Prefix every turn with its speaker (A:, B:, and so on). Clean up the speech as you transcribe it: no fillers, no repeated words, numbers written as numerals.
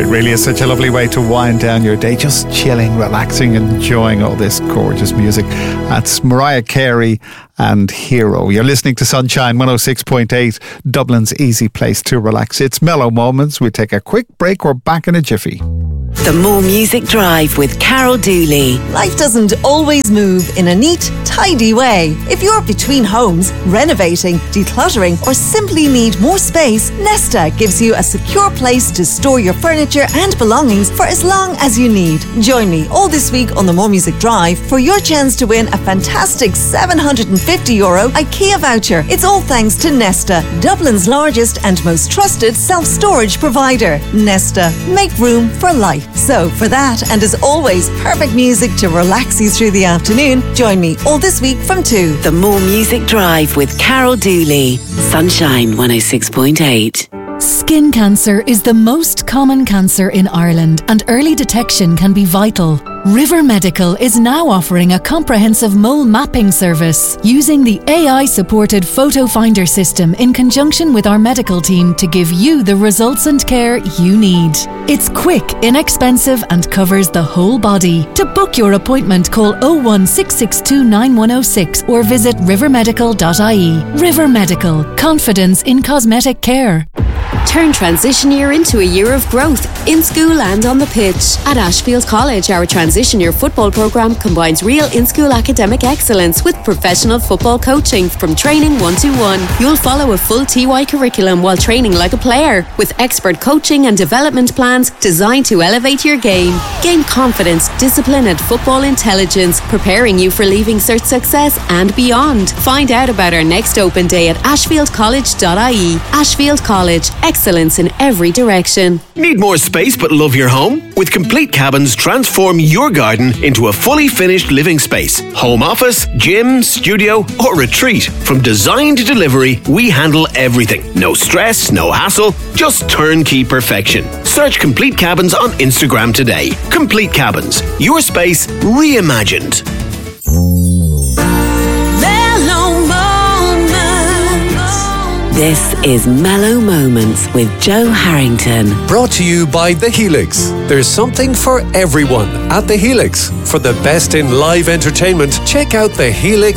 A: really is such a lovely way to wind down your day, just chilling, relaxing, enjoying all this gorgeous music. That's Mariah Carey and Hero. You're listening to Sunshine 106.8, Dublin's easy place to relax. It's Mellow Moments. We take a quick break. We're back in a jiffy.
B: The More Music Drive with Carol Dooley.
C: Life doesn't always move in a neat, tidy way. If you're between homes, renovating, decluttering, or simply need more space, Nesta gives you a secure place to store your furniture and belongings for as long as you need. Join me all this week on the More Music Drive for your chance to win a fantastic €750 IKEA voucher. It's all thanks to Nesta, Dublin's largest and most trusted self-storage provider. Nesta, make room for life. So for that, and as always, perfect music to relax you through the afternoon, join me all this week from 2.
B: The More Music Drive with Carol Dooley. Sunshine 106.8.
D: Skin cancer is the most common cancer in Ireland, and early detection can be vital. River Medical is now offering a comprehensive mole mapping service using the AI-supported Photo Finder system in conjunction with our medical team to give you the results and care you need. It's quick, inexpensive, and covers the whole body. To book your appointment, call 01662 9106 or visit rivermedical.ie. River Medical, confidence in cosmetic care.
E: Turn transition year into a year of growth, in school and on the pitch. At Ashfield College, our transition year football programme combines real in-school academic excellence with professional football coaching from training 1-to-1. You'll follow a full TY curriculum while training like a player, with expert coaching and development plans designed to elevate your game. Gain confidence, discipline and football intelligence, preparing you for Leaving Cert success and beyond. Find out about our next open day at ashfieldcollege.ie. Ashfield College, excellence in every direction.
F: Need more space but love your home? With Complete Cabins, transform your garden into a fully finished living space. Home office, gym, studio or retreat. From design to delivery, we handle everything. No stress, no hassle, just turnkey perfection. Search Complete Cabins on Instagram today. Complete Cabins, your space reimagined.
B: This is Mellow Moments with Joe Harrington.
G: Brought to you by The Helix. There's something for everyone at The Helix. For the best in live entertainment, check out thehelix.ie.